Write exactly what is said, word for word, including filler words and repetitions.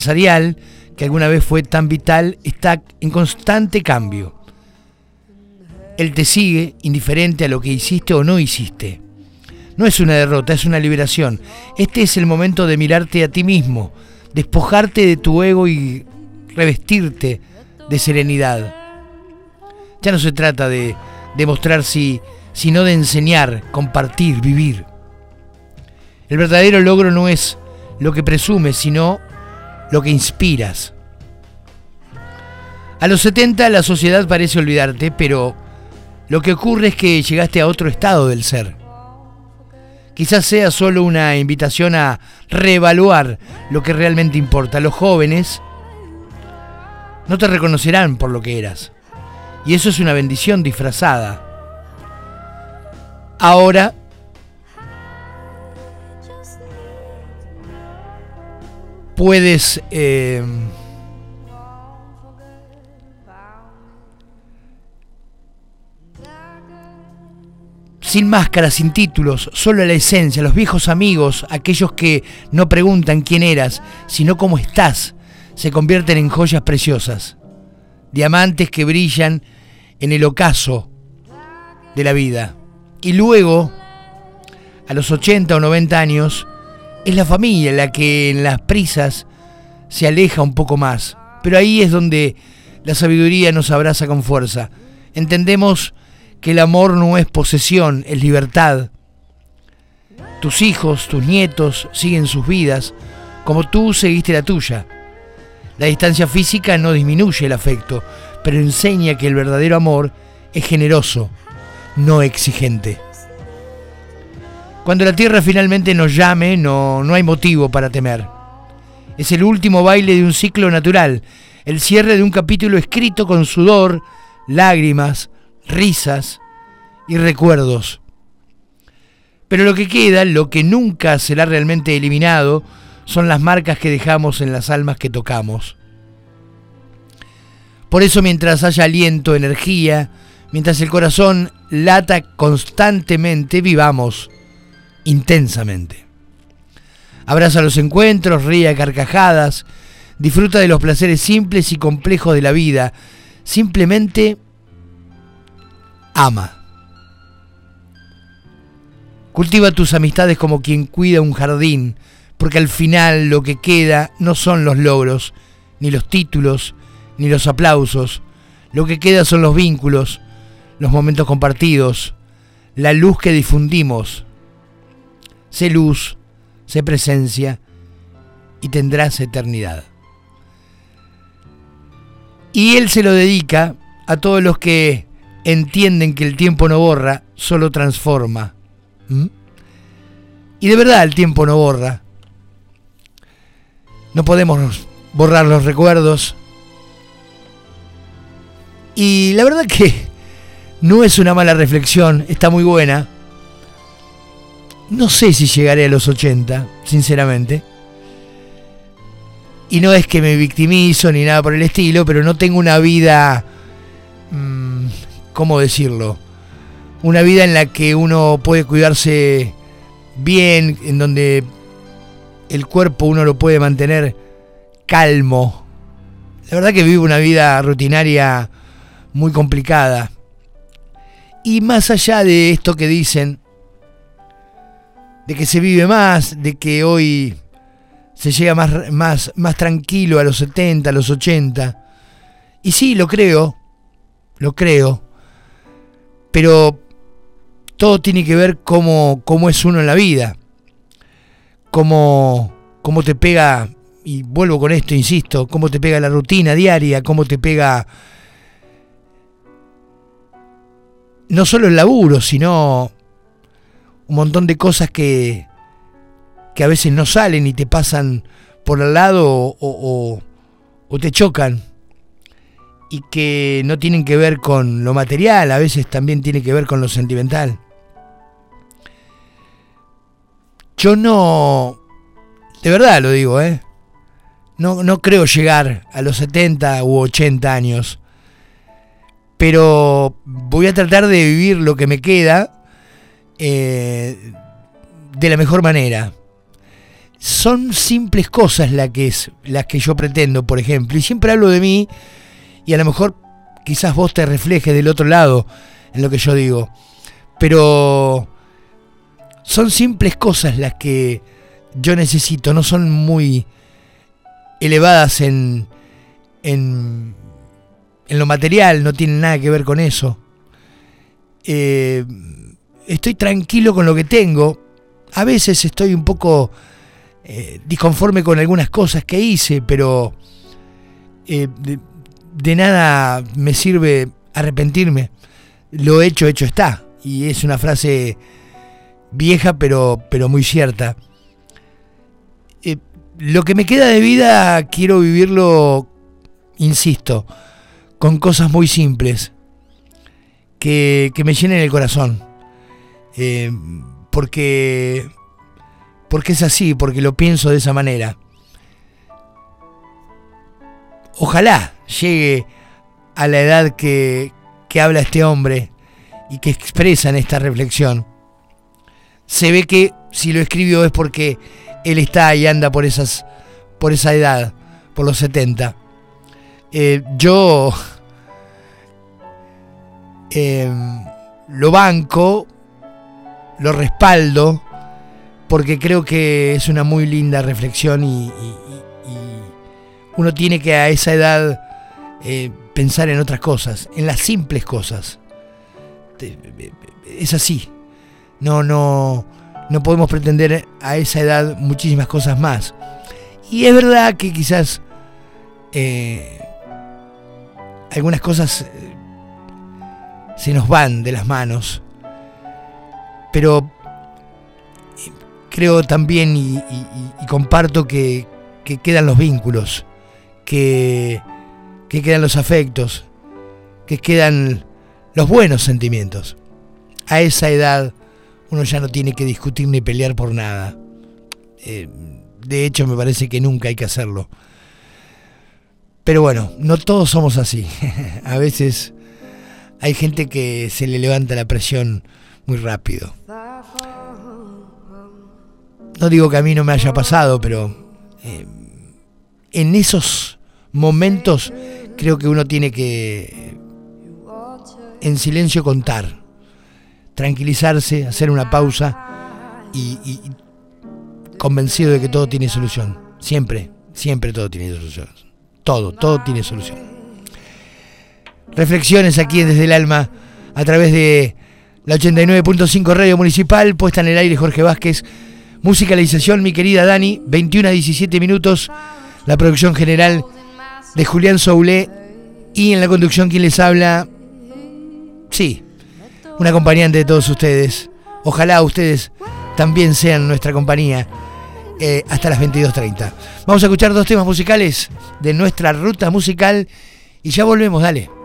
empresarial que alguna vez fue tan vital está en constante cambio. Él te sigue indiferente a lo que hiciste o no hiciste. No es una derrota, es una liberación. Este es el momento de mirarte a ti mismo, despojarte de tu ego y revestirte de serenidad. Ya no se trata de demostrar sí, sino de enseñar, compartir, vivir. El verdadero logro no es lo que presumes, sino lo que inspiras. A los setenta la sociedad parece olvidarte, pero lo que ocurre es que llegaste a otro estado del ser. Quizás sea solo una invitación a reevaluar lo que realmente importa. Los jóvenes no te reconocerán por lo que eras. Y eso es una bendición disfrazada. Ahora, puedes eh, sin máscaras, sin títulos, solo la esencia, los viejos amigos, aquellos que no preguntan quién eras, sino cómo estás, se convierten en joyas preciosas, diamantes que brillan en el ocaso de la vida. Y luego, a los ochenta o noventa años, es la familia la que en las prisas se aleja un poco más. Pero ahí es donde la sabiduría nos abraza con fuerza. Entendemos que el amor no es posesión, es libertad. Tus hijos, tus nietos siguen sus vidas como tú seguiste la tuya. La distancia física no disminuye el afecto, pero enseña que el verdadero amor es generoso, no exigente. Cuando la tierra finalmente nos llame, no, no hay motivo para temer. Es el último baile de un ciclo natural, el cierre de un capítulo escrito con sudor, lágrimas, risas y recuerdos. Pero lo que queda, lo que nunca será realmente eliminado, son las marcas que dejamos en las almas que tocamos. Por eso, mientras haya aliento, energía, mientras el corazón lata constantemente, vivamos intensamente. Abraza los encuentros, ríe a carcajadas, disfruta de los placeres simples y complejos de la vida. Simplemente ama. Cultiva tus amistades como quien cuida un jardín, porque al final lo que queda no son los logros, ni los títulos, ni los aplausos. Lo que queda son los vínculos, los momentos compartidos, la luz que difundimos. Sé luz, sé presencia y tendrás eternidad. Y él se lo dedica a todos los que entienden que el tiempo no borra, solo transforma. ¿Mm? Y de verdad el tiempo no borra. No podemos borrar los recuerdos. Y la verdad que no es una mala reflexión, está muy buena. No sé si llegaré a los ochenta, sinceramente. Y no es que me victimizo ni nada por el estilo, pero no tengo una vida, mmm, ¿cómo decirlo? Una vida en la que uno puede cuidarse bien, en donde el cuerpo uno lo puede mantener calmo. La verdad que vivo una vida rutinaria muy complicada. Y más allá de esto que dicen, de que se vive más, de que hoy se llega más, más, más tranquilo a los setenta, a los ochenta. Y sí, lo creo, lo creo. Pero todo tiene que ver cómo, cómo es uno en la vida. Cómo, cómo te pega, y vuelvo con esto, insisto, cómo te pega la rutina diaria, cómo te pega no solo el laburo, sino un montón de cosas que, que a veces no salen y te pasan por al lado o, o, o te chocan y que no tienen que ver con lo material, a veces también tiene que ver con lo sentimental. Yo no, de verdad lo digo, ¿eh? No, no creo llegar a los setenta u ochenta años, pero voy a tratar de vivir lo que me queda eh, de la mejor manera. son simples cosas las que, es, las que yo pretendo, por ejemplo, y siempre hablo de mí, y a lo mejor quizás vos te reflejes del otro lado en lo que yo digo, pero son simples cosas las que yo necesito, no son muy elevadas en, en, en lo material, no tienen nada que ver con eso. Eh, estoy tranquilo con lo que tengo, a veces estoy un poco eh, disconforme con algunas cosas que hice, pero eh, de, de nada me sirve arrepentirme. Lo hecho, hecho está. Y es una frase vieja, pero, pero muy cierta. Eh, lo que me queda de vida quiero vivirlo, insisto, con cosas muy simples que, que me llenen el corazón. Eh, porque, porque es así, porque lo pienso de esa manera. Ojalá llegue a la edad que, que habla este hombre y que expresa en esta reflexión. Se ve que si lo escribió es porque él está y anda por esas, por esa edad, por los setenta. Eh, yo eh, lo banco, lo respaldo, porque creo que es una muy linda reflexión y, y, y uno tiene que a esa edad eh, pensar en otras cosas, en las simples cosas. Es así. No, no, no podemos pretender a esa edad muchísimas cosas más. Y es verdad que quizás eh, algunas cosas eh, se nos van de las manos, pero creo también y, y, y comparto que, que quedan los vínculos, que, que quedan los afectos, que quedan los buenos sentimientos. A esa edad uno ya no tiene que discutir ni pelear por nada. Eh, de hecho, me parece que nunca hay que hacerlo. Pero bueno, no todos somos así. A veces hay gente que se le levanta la presión muy rápido. No digo que a mí no me haya pasado, pero eh, en esos momentos creo que uno tiene que en silencio contar, tranquilizarse, hacer una pausa y, y convencido de que todo tiene solución. Siempre, siempre todo tiene solución. Todo, todo tiene solución. Reflexiones aquí Desde el Alma a través de la ochenta y nueve punto cinco Radio Municipal, puesta en el aire Jorge Vázquez, musicalización mi querida Dani, veintiuno a diecisiete minutos, la producción general de Julián Soulé y en la conducción quien les habla, sí, un acompañante de todos ustedes. Ojalá ustedes también sean nuestra compañía eh, hasta las veintidós treinta. Vamos a escuchar dos temas musicales de nuestra ruta musical y ya volvemos, dale.